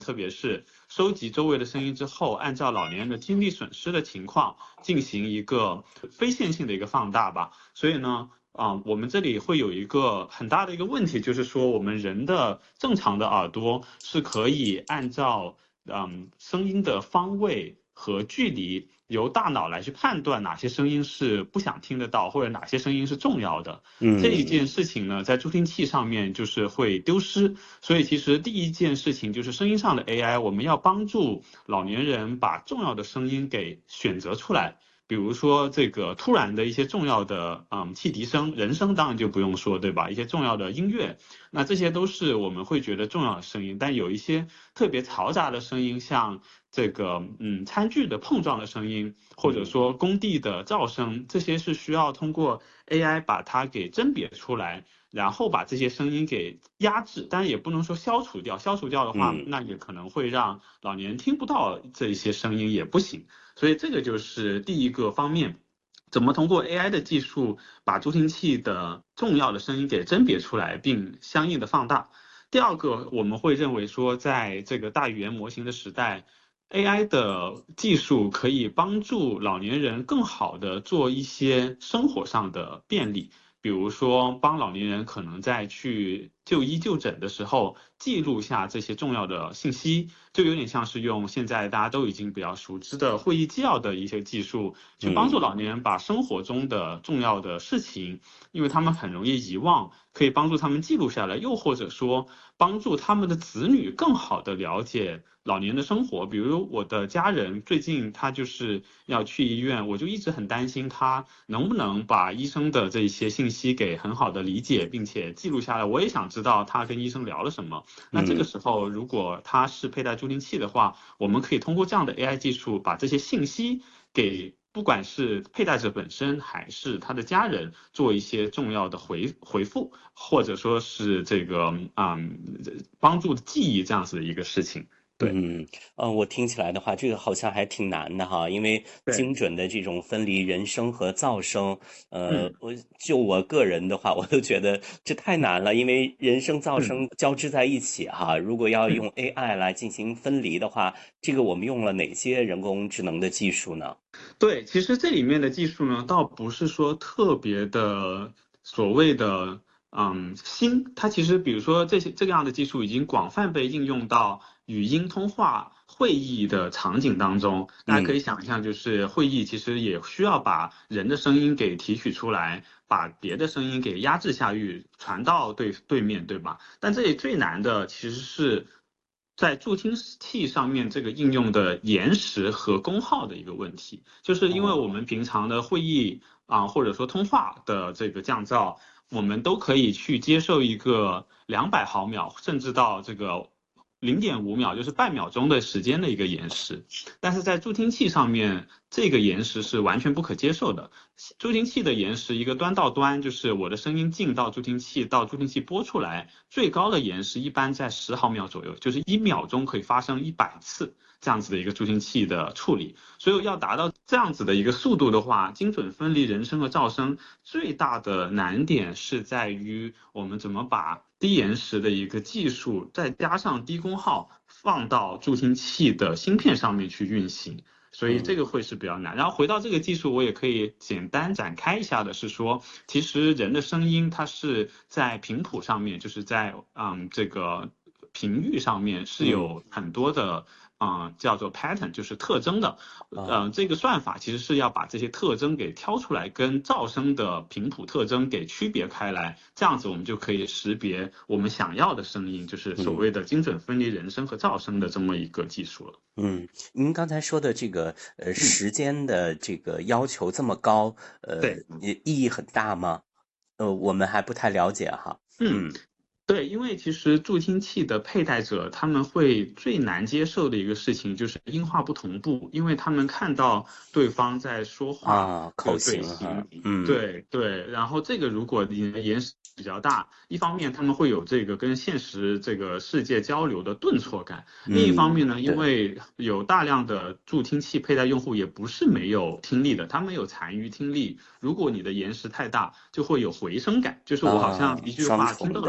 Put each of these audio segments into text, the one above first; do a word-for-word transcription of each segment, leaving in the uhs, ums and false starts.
特别是收集周围的声音之后，按照老年人的听力损失的情况进行一个非线性的一个放大吧。所以呢，啊、呃，我们这里会有一个很大的一个问题，就是说我们人的正常的耳朵是可以按照嗯声音的方位和距离，由大脑来去判断哪些声音是不想听得到，或者哪些声音是重要的。这一件事情呢，在助听器上面就是会丢失。所以其实第一件事情就是声音上的 A I， 我们要帮助老年人把重要的声音给选择出来。比如说这个突然的一些重要的嗯汽笛声，人声当然就不用说，对吧？一些重要的音乐，那这些都是我们会觉得重要的声音。但有一些特别嘈杂的声音，像这个嗯餐具的碰撞的声音，或者说工地的噪声，这些是需要通过 A I 把它给甄别出来，然后把这些声音给压制，当然也不能说消除掉，消除掉的话，那也可能会让老年人听不到这些声音，也不行。所以这个就是第一个方面，怎么通过 A I 的技术把助听器的重要的声音给甄别出来，并相应的放大。第二个，我们会认为说，在这个大语言模型的时代， A I 的技术可以帮助老年人更好的做一些生活上的便利。比如说帮老年人可能在去就医就诊的时候记录下这些重要的信息，就有点像是用现在大家都已经比较熟知的会议纪要的一些技术，去帮助老年人把生活中的重要的事情，因为他们很容易遗忘，可以帮助他们记录下来，又或者说帮助他们的子女更好的了解老年的生活。比如我的家人最近他就是要去医院，我就一直很担心他能不能把医生的这些信息给很好的理解并且记录下来，我也想知道他跟医生聊了什么。那这个时候如果他是佩戴助听器的话，我们可以通过这样的 A I 技术把这些信息给不管是佩戴者本身还是他的家人做一些重要的回回复，或者说是这个嗯帮助记忆这样子的一个事情。对， 嗯，呃，我听起来的话，这个好像还挺难的哈，因为对， 精准的这种分离人声和噪声，呃， 嗯我就我个人的话，我都觉得这太难了，因为人声噪嗯声交织在一起哈，如果要嗯。 用 A I 来进行分离的话，这个我们用了哪些人工智能的技术呢？ 对，其实这里面的技术呢，倒不是说特别的所谓的嗯新，它其实比如说这些这样的技术已经广泛被应用到语音通话会议的场景当中。大家可以嗯想象，就是会议其实也需要把人的声音给提取出来，把别的声音给压制下去，传到对对面，对吧？但这里最难的其实是在助听器上面这个应用的延时和功耗的一个问题，就是因为我们平常的会议啊，或者说通话的这个降噪，我们都可以去接受一个两百毫秒，甚至到这个零点五秒，就是半秒钟的时间的一个延时。但是在助听器上面，这个延时是完全不可接受的。助听器的延时，一个端到端，就是我的声音进到助听器，到助听器播出来，最高的延时一般在十毫秒左右，就是一秒钟可以发生一百次这样子的一个助听器的处理。所以要达到这样子的一个速度的话，精准分离人声和噪声最大的难点是在于我们怎么把低延时的一个技术，再加上低功耗，放到助听器的芯片上面去运行。所以这嗯个会是比较难。然后回到这个技术，我也可以简单展开一下的是说，其实人的声音它是在频谱上面，就是在嗯这个频率上面是嗯有很多的啊、呃叫做 pattern， 就是特征的。 啊。 呃，这个算法其实是要把这些特征给挑出来，跟噪声的频谱特征给区别开来，这样子我们就可以识别我们想要的声音，就是所嗯谓的精准分离人声和噪声的这么一个技术了。 嗯，您刚才说的这个呃嗯， 时间的这个要求这么高，呃， 对。 也意义很大吗？呃，我们还不太了解哈。 嗯， 嗯对，因为其实助听器的佩戴者他们会最难接受的一个事情就是音画不同步，因为他们看到对方在说话啊，口的嘴型哈， 型， 嗯对对，然后这个如果你的延时比较大，一方面他们会有这个跟现实这个世界交流的顿挫感，另一方嗯， 面呢，因是， 为有大量的助听器佩戴用户也不是没有听力的，他们有残余听力，如果你的延时太大，就会有回声感，就是我好像啊， 一句双话听到了重的， 两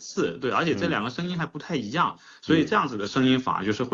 次，对，而且这嗯两个声音还不太一样，所以嗯这样子的声音反而就是会。